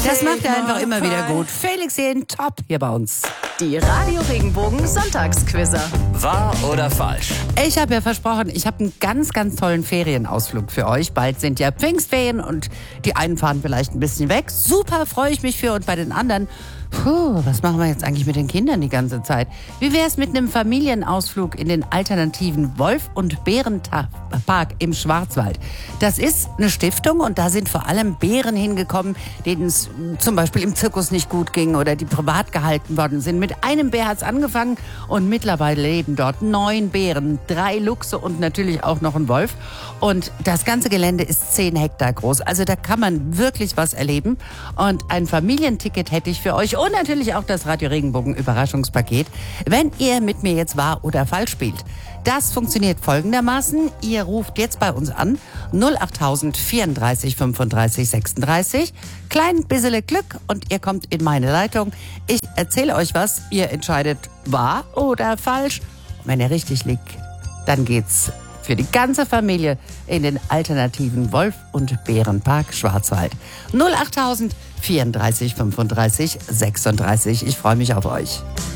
Das macht er einfach immer wieder gut. Felix Jähn, top hier bei uns. Die Radio Regenbogen Sonntagsquizzer. Wahr oder falsch? Ich habe ja versprochen, ich habe einen ganz, ganz tollen Ferienausflug für euch. Bald sind ja Pfingstferien und die einen fahren vielleicht ein bisschen weg. Super, freue ich mich für. Und bei den anderen, was machen wir jetzt eigentlich mit den Kindern die ganze Zeit? Wie wäre es mit einem Familienausflug in den alternativen Wolf- und Bärenpark im Schwarzwald? Das ist eine Stiftung und da sind vor allem Bären hingekommen, denen es zum Beispiel im Zirkus nicht gut ging oder die privat gehalten worden sind. Mit einem Bär hat es angefangen und mittlerweile leben dort 9 Bären, 3 Luchse und natürlich auch noch ein Wolf. Und das ganze Gelände ist 10 Hektar groß. Also da kann man wirklich was erleben. Und ein Familienticket hätte ich für euch und natürlich auch das Radio Regenbogen Überraschungspaket, wenn ihr mit mir jetzt wahr oder falsch spielt. Das funktioniert folgendermaßen. Ihr ruft jetzt bei uns an 08000 34 35 36. Klein bisschen Glück und ihr kommt in meine Leitung. Ich erzähle euch was. Ihr entscheidet wahr oder falsch. Und wenn ihr richtig liegt, dann geht's für die ganze Familie in den alternativen Wolf- und Bärenpark Schwarzwald. 08000 34 35 36. Ich freue mich auf euch.